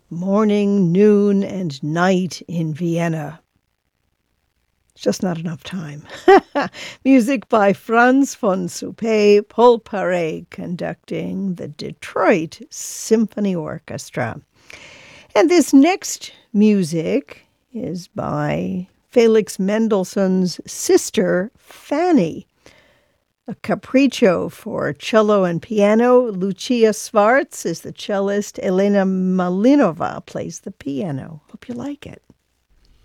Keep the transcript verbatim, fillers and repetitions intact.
morning, noon, and night in Vienna. It's just not enough time. Music by Franz von Suppé, Paul Paré conducting the Detroit Symphony Orchestra. And this next music is by Felix Mendelssohn's sister, Fanny. A capriccio for cello and piano. Lucia Schwartz is the cellist. Elena Malinova plays the piano. Hope you like it.